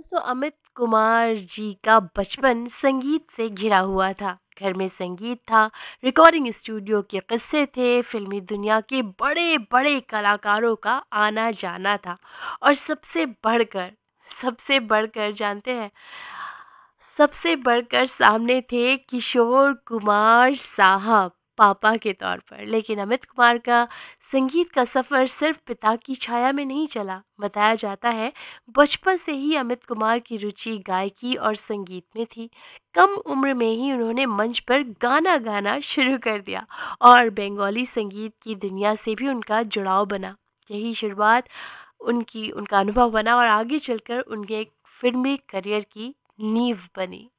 दोस्तों, अमित कुमार जी का बचपन संगीत से घिरा हुआ था। घर में संगीत था, रिकॉर्डिंग स्टूडियो के किस्से थे, फिल्मी दुनिया के बड़े बड़े कलाकारों का आना जाना था। और सबसे बढ़कर जानते हैं, सबसे बढ़कर सामने थे किशोर कुमार साहब पापा के तौर पर। लेकिन अमित कुमार का संगीत का सफ़र सिर्फ पिता की छाया में नहीं चला। बताया जाता है बचपन से ही अमित कुमार की रुचि गायकी और संगीत में थी। कम उम्र में ही उन्होंने मंच पर गाना गाना शुरू कर दिया और बंगाली संगीत की दुनिया से भी उनका जुड़ाव बना। यही शुरुआत उनका अनुभव बना और आगे चलकर उनके एक फिल्मी करियर की नींव बनी।